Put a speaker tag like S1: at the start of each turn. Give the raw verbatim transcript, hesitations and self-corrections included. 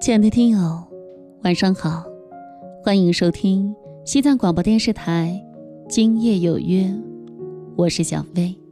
S1: 亲爱的听友，晚上好，欢迎收听西藏广播电视台今夜有约，我是小薇。